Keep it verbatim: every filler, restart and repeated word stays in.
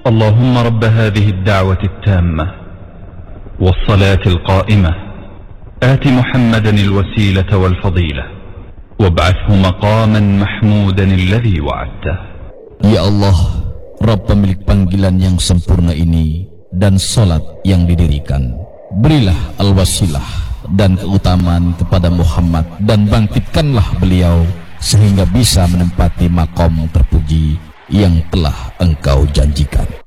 اللهم رب هذه الدعوة التامة والصلاة القائمة آت محمدا الوسيلة والفضيلة وابعثه مقاما محمودا الذي وعدته. Ya Allah, Rabb pemilik panggilan yang sempurna ini dan salat yang didirikan, berilah al-wasilah dan keutamaan kepada Muhammad dan bangkitkanlah beliau sehingga bisa menempati makom terpuji yang telah engkau janjikan.